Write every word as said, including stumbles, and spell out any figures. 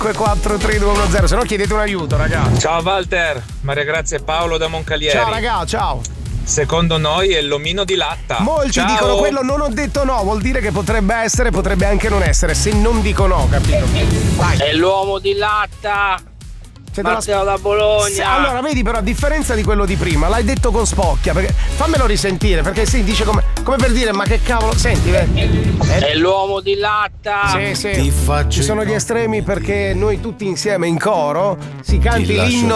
quattro tre due uno zero, se no chiedete un aiuto, ragazzi. Ciao Walter, Maria Grazia e Paolo da Moncalieri. Ciao raga, ciao. Secondo noi è l'omino di latta. Molti Ciao. dicono quello, non ho detto no, vuol dire che potrebbe essere, potrebbe anche non essere, se non dico no, capito? Vai. È l'uomo di latta. Se Matteo da Bologna. Se, allora vedi però a differenza di quello di prima l'hai detto con spocchia, perché fammelo risentire, perché si dice come, come per dire ma che cavolo, senti vedi? È l'uomo di latta. Sì, sì. Ci sono gli estremi perché noi tutti insieme in coro si canti l'inno